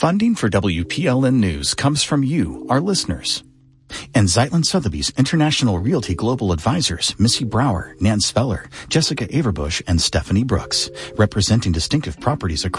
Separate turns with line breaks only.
Funding for WPLN News comes from you, our listeners. And Zeitlin Sotheby's International Realty Global Advisors, Missy Brower, Nan Speller, Jessica Averbush, and Stephanie Brooks, representing distinctive properties across